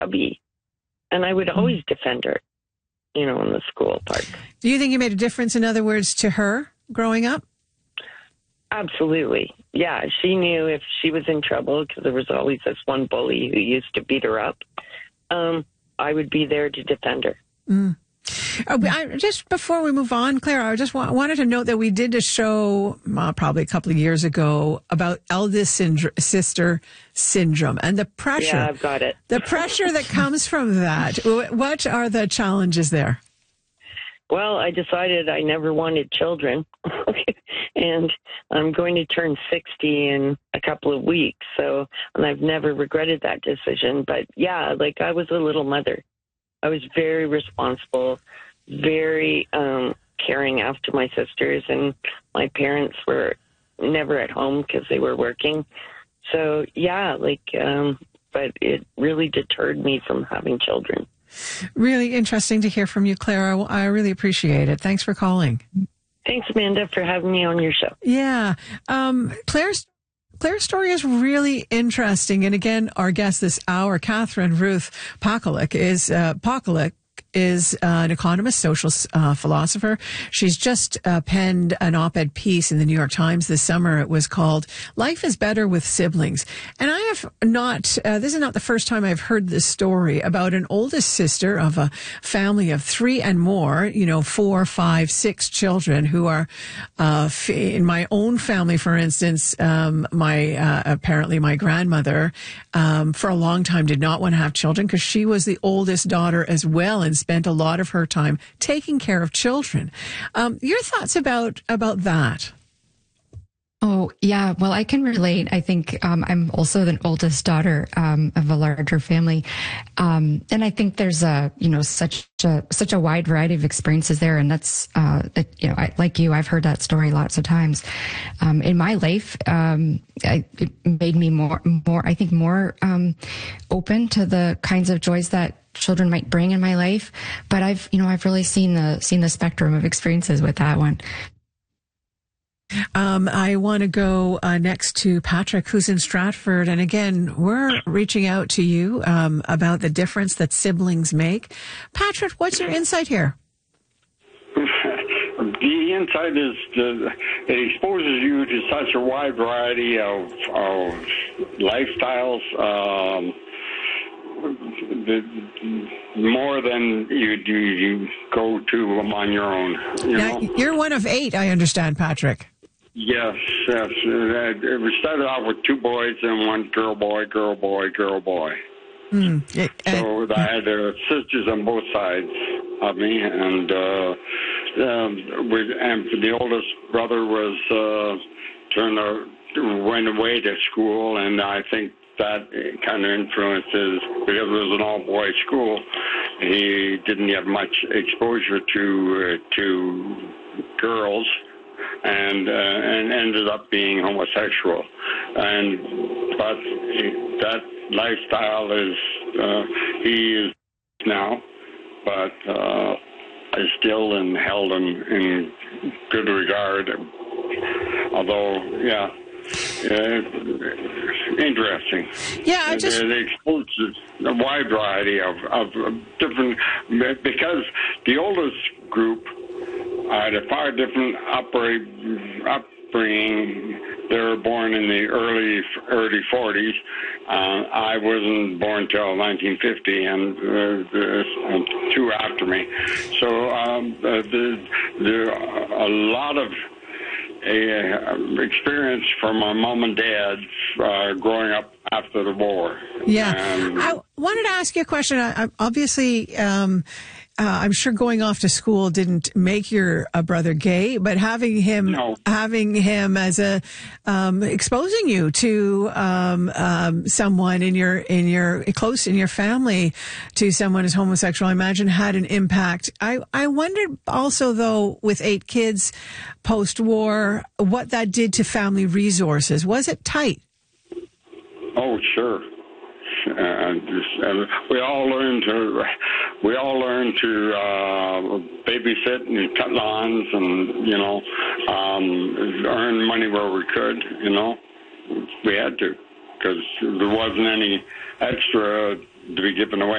hubby, and I would always defend her, in the school park. Do you think you made a difference, in other words, to her growing up? Absolutely. Yeah, she knew if she was in trouble, because there was always this one bully who used to beat her up, I would be there to defend her. Mm. Just before we move on, Claire, I just wanted to note that we did a show probably a couple of years ago about eldest sister syndrome and the pressure. Yeah, I've got it. The pressure that comes from that. What are the challenges there? Well, I decided I never wanted children, and I'm going to turn 60 in a couple of weeks. And I've never regretted that decision. But yeah, I was a little mother. I was very responsible, very caring after my sisters, and my parents were never at home because they were working. So yeah, but it really deterred me from having children. Really interesting to hear from you, Claire. I really appreciate it. Thanks for calling. Thanks, Amanda, for having me on your show. Yeah. Claire's story is really interesting. And again, our guest this hour, Catherine Ruth Pakaluk, is an economist, social philosopher. She's just penned an op-ed piece in the New York Times this summer. It was called "Life is Better with Siblings." And I have not, this is not the first time I've heard this story about an oldest sister of a family of 3 and more, 4, 5, 6 children who are, in my own family, for instance, apparently my grandmother, for a long time did not want to have children because she was the oldest daughter as well and spent a lot of her time taking care of children. Your thoughts about that? Oh, yeah. Well, I can relate. I think I'm also the oldest daughter of a larger family. And I think there's such a wide variety of experiences there. And that's, like you, I've heard that story lots of times. In my life, it made me more open to the kinds of joys that children might bring in my life. But I've really seen the spectrum of experiences with that one. I want to go next to Patrick, who's in Stratford. And again, we're reaching out to you about the difference that siblings make. Patrick, what's your insight here? The insight is it exposes you to such a wide variety of lifestyles, more than you go to them on your own. You're one of 8, I understand, Patrick. Yes. We started off with 2 boys and 1 girl, boy. So I had sisters on both sides of me, and the oldest brother went away to school, and I think that kind of influences, because it was an all-boys school. He didn't have much exposure to girls, and ended up being homosexual. But that lifestyle is he is now, but is still held in good regard. Although, yeah. Interesting. Yeah, it exposes a wide variety of different, because the oldest group had a far different upbringing. They were born in the early 40s. I wasn't born till 1950, and 2 after me. So there a lot of experience from my mom and dad growing up after the war. Yeah. I wanted to ask you a question. Obviously, I'm sure going off to school didn't make your brother gay, but having him as exposing you to someone in your family to someone who's homosexual, I imagine had an impact. I wondered also, though, with 8 kids post-war, what that did to family resources. Was it tight? Oh, sure. We all learned to babysit and cut lawns, and earn money where we could. We had to, because there wasn't any extra to be given away.